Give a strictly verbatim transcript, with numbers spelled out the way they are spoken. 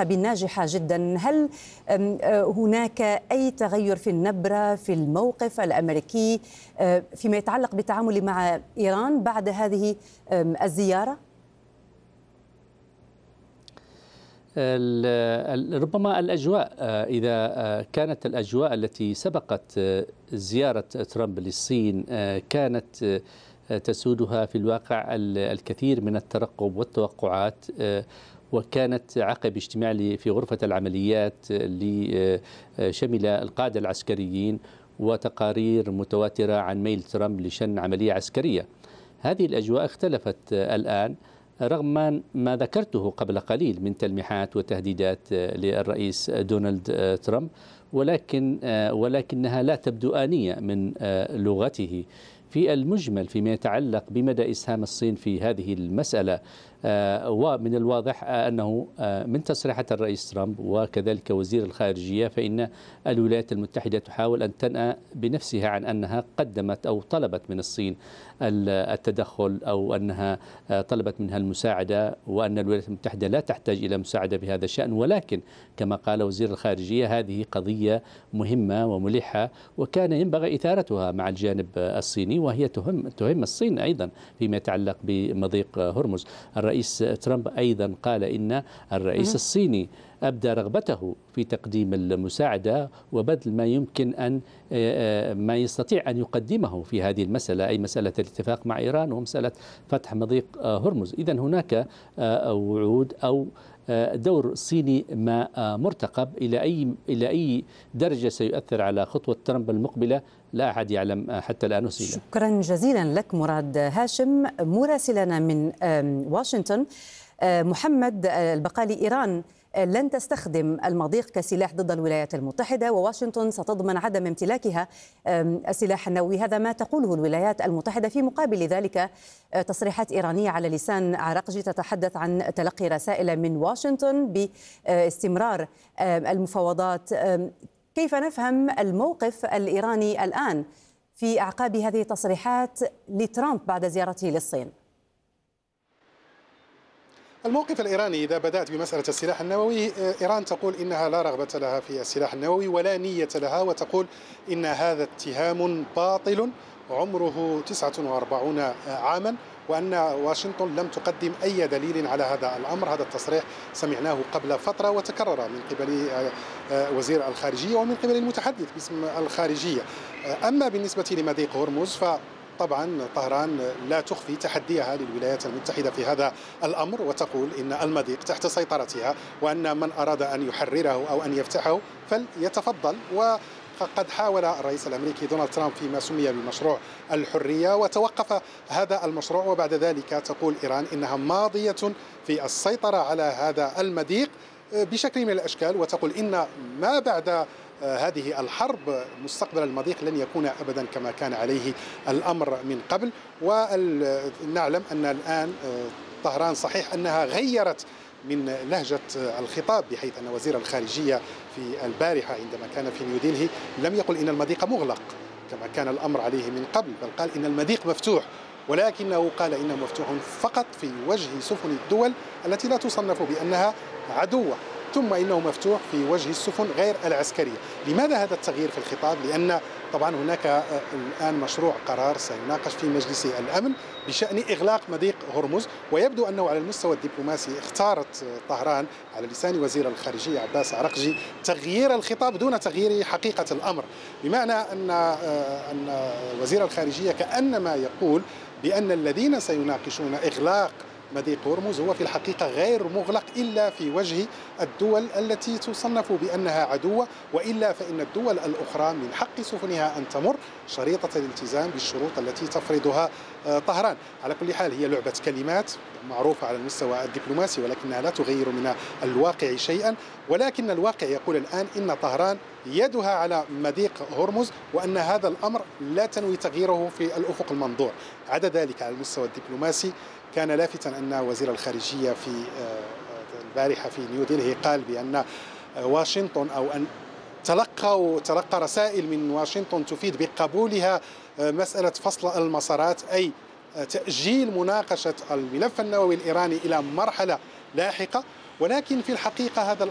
المواهب الناجحة جدا. هل هناك أي تغير في النبرة في الموقف الأمريكي فيما يتعلق بالتعامل مع إيران بعد هذه الزيارة؟ ربما الأجواء، إذا كانت الأجواء التي سبقت زيارة ترامب للصين كانت تسودها في الواقع الكثير من الترقب والتوقعات، وكانت عقب اجتماع في غرفة العمليات لشمل القادة العسكريين وتقارير متواترة عن ميل ترامب لشن عملية عسكرية. هذه الأجواء اختلفت الآن رغم ما ذكرته قبل قليل من تلميحات وتهديدات للرئيس دونالد ترامب، ولكن ولكنها لا تبدو آنية من لغته. في المجمل فيما يتعلق بمدى إسهام الصين في هذه المسألة، ومن الواضح أنه من تصريحات الرئيس ترامب وكذلك وزير الخارجية فإن الولايات المتحدة تحاول أن تنأى بنفسها عن أنها قدمت أو طلبت من الصين التدخل أو أنها طلبت منها المساعدة، وأن الولايات المتحدة لا تحتاج إلى مساعدة بهذا الشأن. ولكن كما قال وزير الخارجية هذه قضية مهمة وملحة وكان ينبغي إثارتها مع الجانب الصيني، وهي تهم تهم الصين أيضا فيما يتعلق بمضيق هرمز. الرئيس ترامب أيضا قال إن الرئيس الصيني أبدى رغبته في تقديم المساعدة وبذل ما يمكن أن ما يستطيع أن يقدمه في هذه المسألة، أي مسألة الاتفاق مع إيران ومسألة فتح مضيق هرمز. إذن هناك وعود أو دور صيني ما مرتقب. إلى أي إلى أي درجة سيؤثر على خطوة ترامب المقبلة لا أحد يعلم حتى الآن وسيلة. شكرا جزيلا لك مراد هاشم مراسلنا من واشنطن. محمد البقالي، إيران لن تستخدم المضيق كسلاح ضد الولايات المتحدة، وواشنطن ستضمن عدم امتلاكها السلاح النووي. هذا ما تقوله الولايات المتحدة. في مقابل ذلك تصريحات إيرانية على لسان عراقجي تتحدث عن تلقي رسائل من واشنطن باستمرار المفاوضات. كيف نفهم الموقف الإيراني الآن في أعقاب هذه التصريحات لترامب بعد زيارته للصين؟ الموقف الإيراني، إذا بدأت بمسألة السلاح النووي، إيران تقول إنها لا رغبة لها في السلاح النووي ولا نية لها، وتقول إن هذا اتهام باطل عمره تسعة وأربعين عاما، وأن واشنطن لم تقدم أي دليل على هذا الأمر. هذا التصريح سمعناه قبل فترة وتكرر من قبل وزير الخارجية ومن قبل المتحدث باسم الخارجية. أما بالنسبة لمضيق هرمز ف طبعا طهران لا تخفي تحديها للولايات المتحدة في هذا الأمر، وتقول إن المضيق تحت سيطرتها وأن من أراد أن يحرره أو أن يفتحه فليتفضل. وقد حاول الرئيس الأمريكي دونالد ترامب فيما سمي بمشروع الحرية وتوقف هذا المشروع، وبعد ذلك تقول إيران إنها ماضية في السيطرة على هذا المضيق بشكل من الأشكال، وتقول إن ما بعد هذه الحرب مستقبل المضيق لن يكون أبدا كما كان عليه الأمر من قبل. ونعلم أن الآن طهران صحيح أنها غيرت من لهجة الخطاب، بحيث أن وزير الخارجية في البارحة عندما كان في نيودلهي لم يقل إن المضيق مغلق كما كان الأمر عليه من قبل، بل قال إن المضيق مفتوح، ولكنه قال إنه مفتوح فقط في وجه سفن الدول التي لا تصنف بأنها عدوة، ثم إنه مفتوح في وجه السفن غير العسكرية. لماذا هذا التغيير في الخطاب؟ لأن طبعا هناك الآن مشروع قرار سيناقش في مجلس الأمن بشأن إغلاق مضيق هرمز، ويبدو أنه على المستوى الدبلوماسي اختارت طهران على لسان وزير الخارجية عباس عراقجي تغيير الخطاب دون تغيير حقيقة الأمر، بمعنى أن أن وزير الخارجية كأنما يقول بأن الذين سيناقشون إغلاق مضيق هرمز هو في الحقيقة غير مغلق إلا في وجه الدول التي تصنف بأنها عدوة، وإلا فإن الدول الأخرى من حق سفنها أن تمر شريطة الالتزام بالشروط التي تفرضها طهران. على كل حال هي لعبة كلمات معروفة على المستوى الدبلوماسي، ولكنها لا تغير من الواقع شيئا، ولكن الواقع يقول الآن إن طهران يدها على مضيق هرمز، وأن هذا الأمر لا تنوي تغييره في الأفق المنظور. عدا ذلك على المستوى الدبلوماسي كان لافتا أن وزير الخارجية في البارحة في نيودلهي قال بأن واشنطن أو أن تلقى تلقى رسائل من واشنطن تفيد بقبولها مسألة فصل المسارات، أي تأجيل مناقشة الملف النووي الإيراني إلى مرحلة لاحقة، ولكن في الحقيقة هذا